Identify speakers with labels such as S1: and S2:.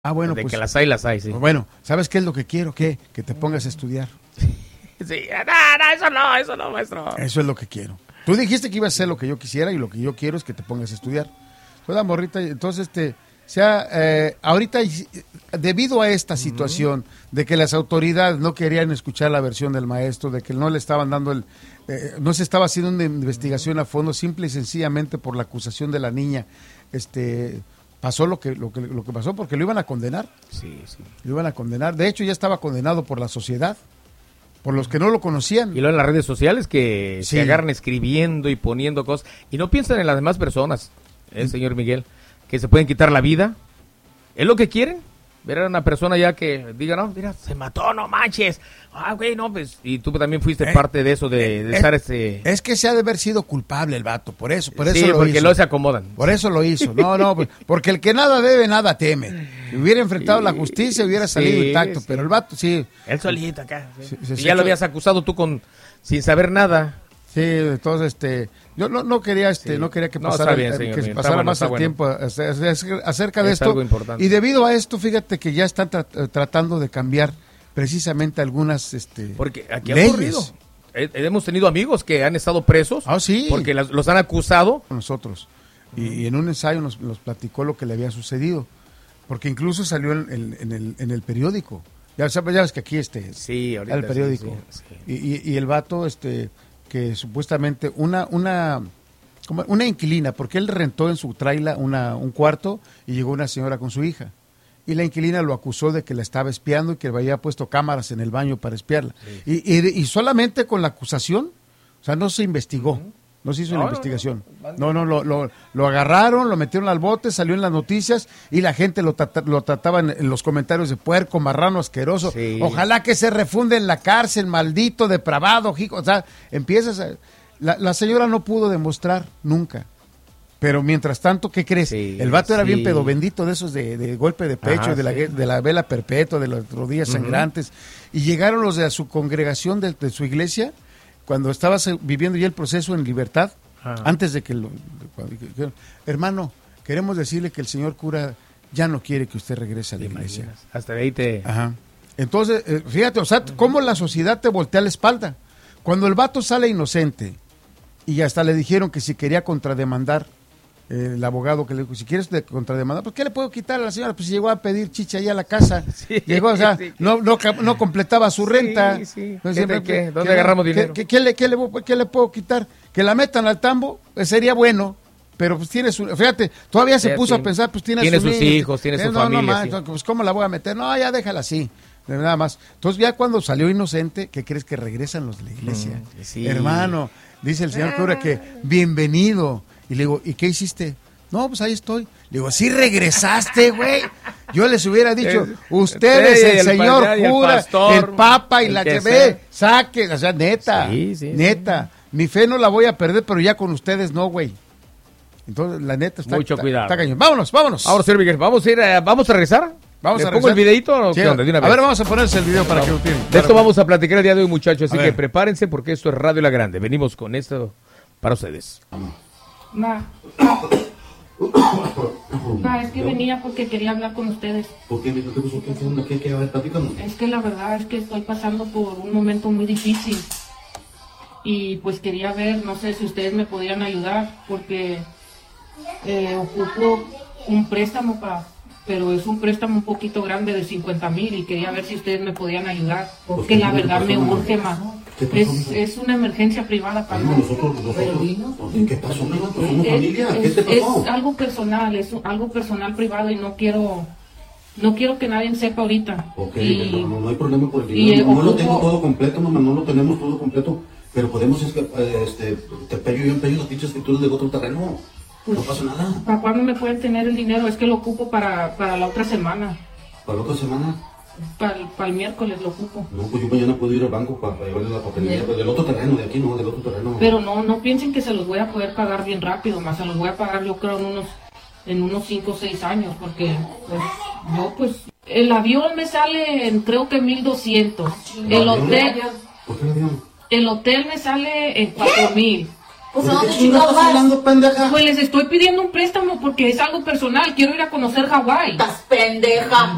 S1: Ah, bueno,
S2: de
S1: pues,
S2: que las hay, sí.
S1: Bueno, ¿sabes qué es lo que quiero? ¿Qué? Que te pongas a estudiar.
S2: Sí, eso no, maestro.
S1: Eso es lo que quiero. Tú dijiste que ibas a hacer lo que yo quisiera y lo que yo quiero es que te pongas a estudiar. Pues la morrita, entonces, ahorita, debido a esta situación de que las autoridades no querían escuchar la versión del maestro, de que no le estaban dando no se estaba haciendo una investigación a fondo, simple y sencillamente por la acusación de la niña, pasó lo que pasó, porque lo iban a condenar.
S2: Sí.
S1: Lo iban a condenar. De hecho, ya estaba condenado por la sociedad, por los que no lo conocían.
S2: Y luego en las redes sociales que
S1: Sí.
S2: se agarran escribiendo y poniendo cosas. Y no piensan en las demás personas, señor Miguel, que se pueden quitar la vida. ¿Es lo que quieren? Ver a una persona ya que diga, no, mira, se mató, no manches. Ah, güey, no, pues. Y tú también fuiste parte de eso, de estar
S1: Es que se ha de haber sido culpable el vato, por eso
S2: sí,
S1: lo
S2: porque
S1: hizo.
S2: luego se acomodan.
S1: Por eso lo hizo. No, porque el que nada debe, nada teme. Si hubiera enfrentado la justicia, hubiera salido intacto, pero el vato, sí.
S2: Él solito acá. Sí.
S1: Sí,
S2: Y ya lo habías acusado tú sin saber nada.
S1: Sí, entonces, yo no quería, no quería que pasara,
S2: está bien, señor,
S1: que
S2: bien.
S1: pasara
S2: Está
S1: más
S2: bueno,
S1: el tiempo acerca de
S2: Es
S1: esto.
S2: algo importante.
S1: Y debido a esto, fíjate que ya están tratando de cambiar precisamente algunas,
S2: porque aquí ha
S1: leyes.
S2: ocurrido. Hemos tenido amigos que han estado presos.
S1: Ah, sí.
S2: Porque los han acusado.
S1: Nosotros. Y en un ensayo nos platicó lo que le había sucedido. Porque incluso salió en el periódico. Ya ves que aquí
S2: Sí, ahorita
S1: el periódico.
S2: Sí.
S1: Y el vato, que supuestamente una inquilina, porque él rentó en su traila un cuarto y llegó una señora con su hija. Y la inquilina lo acusó de que la estaba espiando y que le había puesto cámaras en el baño para espiarla. Sí. Y solamente con la acusación, o sea, no se investigó. No se hizo una investigación. No, lo agarraron, lo metieron al bote, salió en las noticias y la gente lo trataba en los comentarios de puerco, marrano, asqueroso. Sí. Ojalá que se refunde en la cárcel, maldito, depravado, hijo. O sea, la señora no pudo demostrar nunca. Pero mientras tanto, ¿qué crees? Sí, el vato era bien pedo bendito de esos de golpe de pecho, de la vela perpetua, de las rodillas sangrantes. Y llegaron los de su congregación de su iglesia, cuando estaba viviendo ya el proceso en libertad, antes de que hermano, queremos decirle que el señor cura ya no quiere que usted regrese a la iglesia.
S2: Hasta ahí
S1: Ajá. Entonces, fíjate, o sea, cómo la sociedad te voltea la espalda. Cuando el vato sale inocente, y hasta le dijeron que si quería contrademandar, el abogado que le dijo, si quieres contrademandar, pues ¿qué le puedo quitar a la señora? Pues si llegó a pedir chicha ahí a la casa, llegó, o sea, no completaba su renta.
S2: Sí.
S1: Entonces,
S2: ¿Dónde agarramos dinero?
S1: ¿Qué le puedo quitar? Que la metan al tambo, sería bueno, pero pues tiene fíjate, todavía se puso a pensar, pues tiene
S2: sus hijos, tiene su familia.
S1: Pues ¿cómo la voy a meter? No, ya déjala así. Nada más. Entonces ya cuando salió inocente, ¿qué crees? Que regresan los de la iglesia? Hermano, dice el señor cura que bienvenido. Y le digo, ¿y qué hiciste? No, pues ahí estoy. Le digo, sí regresaste, güey. Yo les hubiera dicho, ustedes, el señor cura, el papa y la que ve, saquen. O sea, neta, neta. Mi fe no la voy a perder, pero ya con ustedes no, güey. Entonces, la neta está...
S2: Mucho cuidado.
S1: Está cañón. Vámonos.
S2: Ahora, señor Miguel, ¿vamos a regresar?
S1: Vamos a
S2: ¿Le pongo el videito o qué onda? De una vez.
S1: A ver, vamos a ponerse el video para que lo tienen.
S2: De esto vamos a platicar el día de hoy, muchachos, así que prepárense porque esto es Radio La Grande. Venimos con esto para ustedes.
S3: Es que venía porque quería hablar con ustedes.
S4: ¿Por qué? ¿Qué? A ver, platícanos.
S3: Es que la verdad es que estoy pasando por un momento muy difícil. Y pues quería ver, no sé si ustedes me podían ayudar, porque ocupo un préstamo pero es un préstamo un poquito grande de 50,000 y quería ver si ustedes me podían ayudar, porque la verdad me urge más. Es una emergencia privada para
S4: nosotros. ¿Qué pasó? Somos familia. ¿Qué te pasó?
S3: Es algo personal privado y no quiero que nadie sepa ahorita.
S4: Ok, no hay problema por el dinero. No lo tengo todo completo, mamá, no lo tenemos todo completo, pero podemos, te pello las pinches escrituras de otro terreno. Pues, no pasa nada.
S3: ¿Para cuándo me pueden tener el dinero? Es que lo ocupo para la otra semana.
S4: ¿Para la otra semana?
S3: Para el miércoles lo ocupo.
S4: No, pues yo mañana puedo ir al banco para llevarle la papelería, del otro terreno, de aquí no, del otro terreno.
S3: Pero no piensen que se los voy a poder pagar bien rápido, más se los voy a pagar yo creo en unos 5 o 6 años, porque el avión me sale en creo que 1,200. El hotel,
S4: ¿por qué el avión?
S3: El hotel me sale en 4,000.
S4: Pues ¿a dónde chingados vas? Pendeja?
S3: Pues les estoy pidiendo un préstamo porque es algo personal. Quiero ir a conocer Hawái.
S5: Estás pendeja.